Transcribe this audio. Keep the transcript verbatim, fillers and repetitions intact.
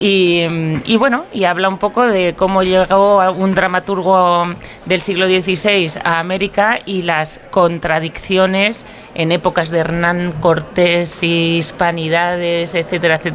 Y, y bueno, y habla un poco de cómo llegó un dramaturgo del siglo dieciséis a América y las contradicciones en épocas de Hernán Cortés y hispanidades, etcétera, etcétera.